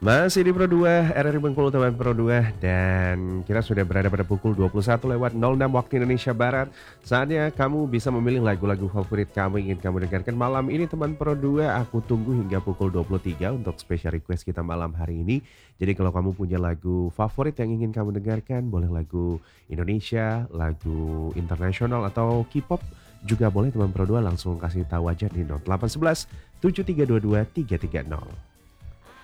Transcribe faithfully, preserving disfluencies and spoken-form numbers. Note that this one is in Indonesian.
Masih di Pro dua, R R I Bengkulu teman Pro dua, dan kita sudah berada pada pukul dua puluh satu lewat nol enam waktu Indonesia Barat. Saatnya kamu bisa memilih lagu-lagu favorit kamu ingin kamu dengarkan malam ini teman Pro dua. Aku tunggu hingga pukul dua puluh tiga untuk special request kita malam hari ini. Jadi kalau kamu punya lagu favorit yang ingin kamu dengarkan, boleh lagu Indonesia, lagu internasional atau K-pop, juga boleh teman Pro dua langsung kasih tahu aja di nol delapan satu satu tujuh tiga dua dua tiga tiga nol.